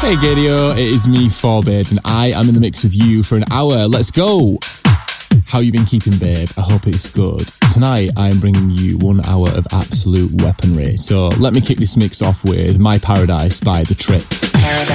Hey Gadio, it is me, Forbid, and I am in the mix with you for an hour. Let's go! How you been keeping, babe? I hope it's good. Tonight, I'm bringing you 1 hour of absolute weaponry. So let me kick this mix off with My Paradise by The Trip. Paradise.